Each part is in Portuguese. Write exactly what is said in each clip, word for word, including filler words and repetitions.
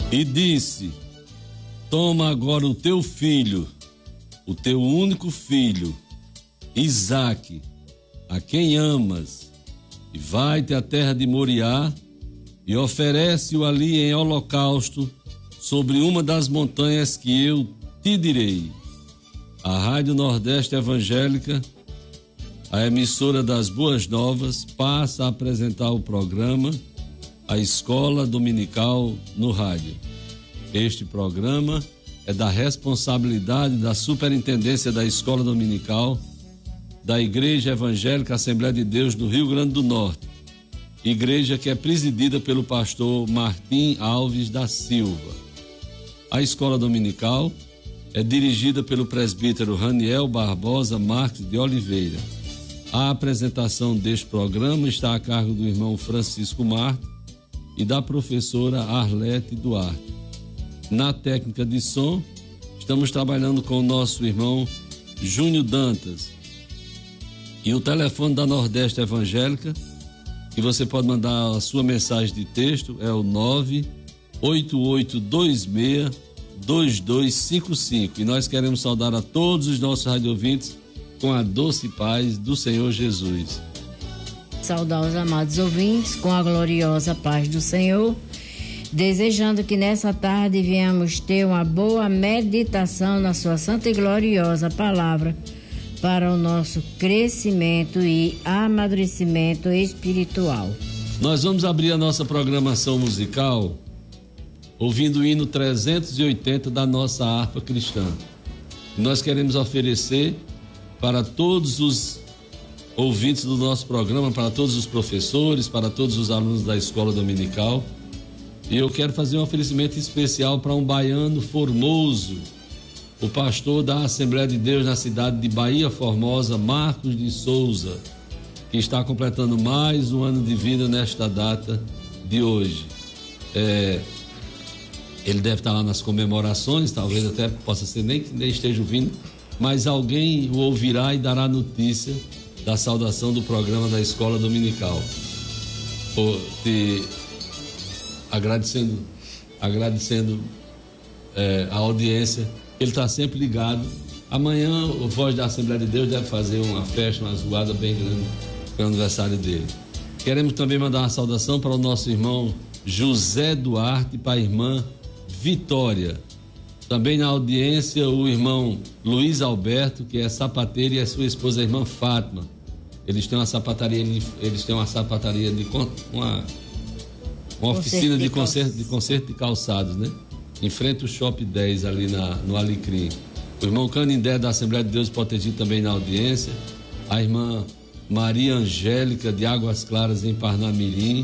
E disse: toma agora o teu filho, o teu único filho, Isaque, a quem amas, e vai-te à terra de Moriá e oferece-o ali em holocausto sobre uma das montanhas que eu te direi. A Rádio Nordeste Evangélica, a emissora das Boas Novas, passa a apresentar o programa A Escola Dominical no Rádio. Este programa é da responsabilidade da Superintendência da Escola Dominical da Igreja Evangélica Assembleia de Deus do Rio Grande do Norte, igreja que é presidida pelo pastor Martim Alves da Silva. A Escola Dominical é dirigida pelo presbítero Raniel Barbosa Marques de Oliveira. A apresentação deste programa está a cargo do irmão Francisco Marte e da professora Arlete Duarte. Na técnica de som, estamos trabalhando com o nosso irmão Júnior Dantas. E o telefone da Nordeste Evangélica, que você pode mandar a sua mensagem de texto, é o nove oito oito dois seis dois dois cinco cinco. E nós queremos saudar a todos os nossos radiovintes com a doce paz do Senhor Jesus. Saudar os amados ouvintes com a gloriosa paz do Senhor, desejando que nessa tarde venhamos ter uma boa meditação na sua santa e gloriosa palavra para o nosso crescimento e amadurecimento espiritual. Nós vamos abrir a nossa programação musical ouvindo o hino trezentos e oitenta da nossa harpa cristã. Nós queremos oferecer para todos os ouvintes do nosso programa, para todos os professores, para todos os alunos da escola dominical. E eu quero fazer um oferecimento especial para um baiano formoso, o pastor da Assembleia de Deus na cidade de Bahia Formosa, Marcos de Souza, que está completando mais um ano de vida nesta data de hoje. É, ele deve estar lá nas comemorações, talvez até possa ser nem que nem esteja ouvindo, mas alguém o ouvirá e dará notícia da saudação do programa da Escola Dominical. Por te agradecendo, agradecendo é, a audiência. Ele está sempre ligado. Amanhã o Voz da Assembleia de Deus deve fazer uma festa, uma zoada bem grande para o aniversário dele. Queremos também mandar uma saudação para o nosso irmão José Duarte e para a irmã Vitória. Também na audiência o irmão Luiz Alberto, que é sapateiro, e a sua esposa, a irmã Fátima. Eles têm uma sapataria, eles têm uma sapataria de uma, uma oficina de conserto, de conserto de calçados, né? Em frente ao Shopping dez, ali na, no Alecrim. O irmão Canindé, da Assembleia de Deus Protegido, também na audiência. A irmã Maria Angélica, de Águas Claras, em Parnamirim.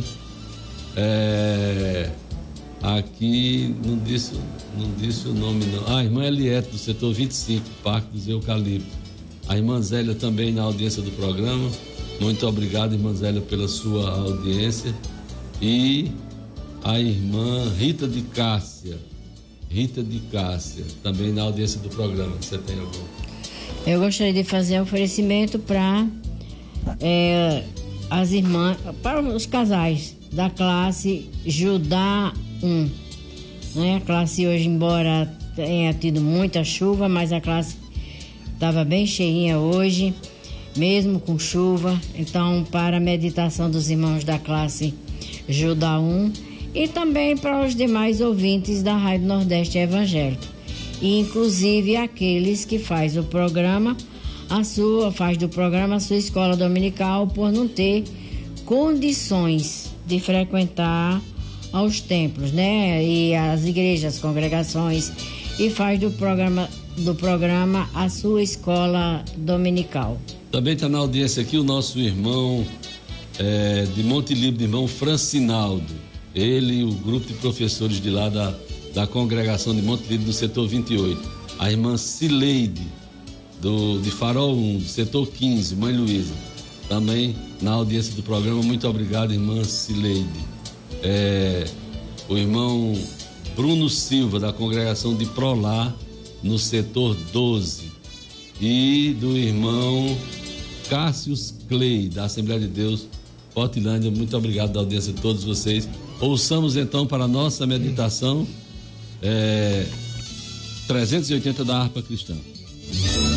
É, aqui, não disse, não disse o nome, não. Ah, a irmã Eliette, do setor vinte e cinco, Parque dos Eucaliptos. A irmã Zélia, também na audiência do programa. Muito obrigado, irmã Zélia, pela sua audiência. E a irmã Rita de Cássia. Rita de Cássia, também na audiência do programa. Você tem algum? Eu gostaria de fazer um oferecimento para é, as irmãs, para os casais da classe Judá um. Né? A classe hoje, embora tenha tido muita chuva, mas a classe estava bem cheinha hoje, mesmo com chuva. Então, para a meditação dos irmãos da classe Judá um, e também para os demais ouvintes da Rádio Nordeste Evangélica, e inclusive aqueles que faz o programa, a sua, faz do programa a sua escola dominical, por não ter condições de frequentar aos templos, né? E as igrejas, congregações, e faz do programa, do programa a sua escola dominical. Também está na audiência aqui o nosso irmão é, de Monte Livre, irmão Francinaldo. Ele e o grupo de professores de lá da, da congregação de Monte Livre do setor vinte e oito. A irmã Cileide, do, de Farol um, do setor quinze, Mãe Luísa. Também na audiência do programa. Muito obrigado, irmã Cileide. É, o irmão Bruno Silva, da congregação de Prolá, no setor doze. E do irmão Cássius Clay, da Assembleia de Deus, Portilândia. Muito obrigado da audiência de todos vocês. Ouçamos então para a nossa meditação é, trezentos e oitenta da harpa cristã.